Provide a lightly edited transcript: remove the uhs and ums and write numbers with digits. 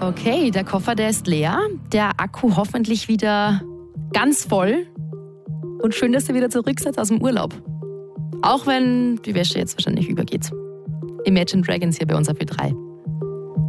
Okay, der Koffer, der ist leer. Der Akku hoffentlich wieder ganz voll. Und schön, dass du wieder zurück seid aus dem Urlaub. Auch wenn die Wäsche jetzt wahrscheinlich übergeht. Imagine Dragons hier bei uns auf Ö3.